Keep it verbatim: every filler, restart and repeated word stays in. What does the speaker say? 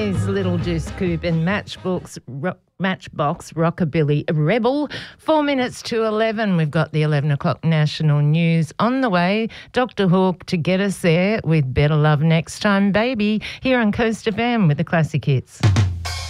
Boys, Little Deuce Coupe and Matchbox, ro- Matchbox Rockabilly Rebel. Four minutes to eleven. We've got the eleven o'clock national news on the way. Doctor Hawk to get us there with Better Love Next Time, Baby, here on Coast F M with the classic hits.